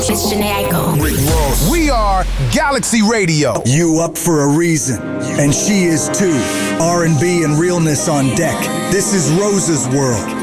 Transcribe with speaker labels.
Speaker 1: It's Jhené Aiko.
Speaker 2: Rick Ross.
Speaker 3: We are Galaxy Radio.
Speaker 4: You up for a reason, and she is too. R&B and realness on deck. This is Rose's world.